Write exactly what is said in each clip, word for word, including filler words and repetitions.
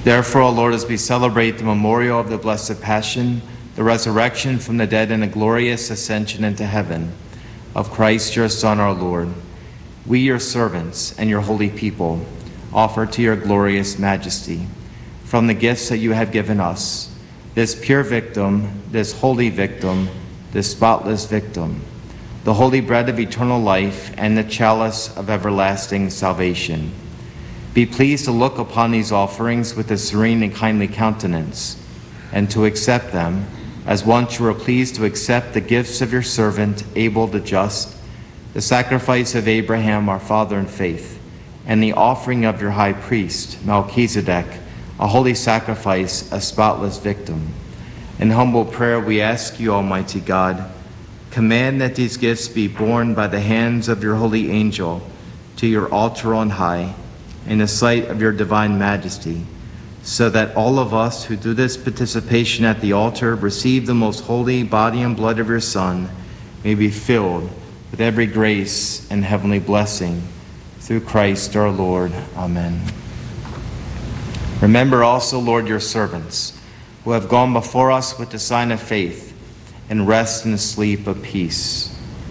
Therefore, O Lord, as we celebrate the memorial of the Blessed Passion, the resurrection from the dead, and a glorious ascension into heaven of Christ your Son, our Lord, we, your servants and your holy people, offer to your glorious majesty, from the gifts that you have given us, this pure victim, this holy victim, this spotless victim, the holy bread of eternal life and the chalice of everlasting salvation. Be pleased to look upon these offerings with a serene and kindly countenance, and to accept them, as once you were pleased to accept the gifts of your servant, Abel the just, the sacrifice of Abraham, our father in faith, and the offering of your high priest, Melchizedek, a holy sacrifice, a spotless victim. In humble prayer we ask you, Almighty God, command that these gifts be borne by the hands of your holy angel to your altar on high, in the sight of your divine majesty, so that all of us who do this participation at the altar receive the most holy body and blood of your Son, may be filled with every grace and heavenly blessing, through Christ our Lord. Amen. Remember also, Lord, your servants, who have gone before us with the sign of faith, and rest in the sleep of peace.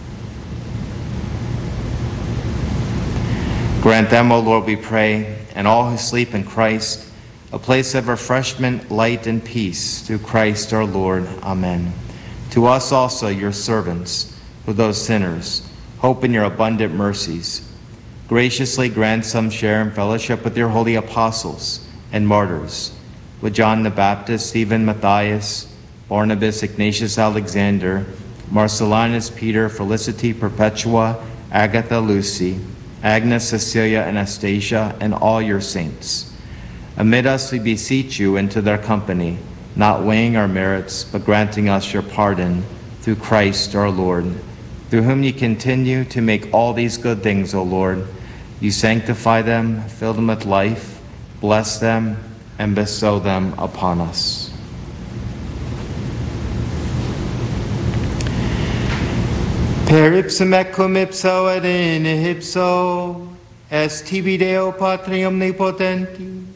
Grant them, O Lord, we pray, and all who sleep in Christ, a place of refreshment, light, and peace, through Christ our Lord. Amen. To us also, your servants, who those sinners, hope in your abundant mercies, graciously grant some share in fellowship with your holy apostles and martyrs, with John the Baptist, Stephen, Matthias, Barnabas, Ignatius, Alexander, Marcellinus, Peter, Felicity, Perpetua, Agatha, Lucy, Agnes, Cecilia, Anastasia, and all your saints. Amid us we beseech you into their company, not weighing our merits, but granting us your pardon, through Christ our Lord, through whom you continue to make all these good things, O Lord. You sanctify them, fill them with life, bless them, and bestow them upon us. Per ipsum et cum ipso et in ipso, est tibi Deo Patri omnipotenti,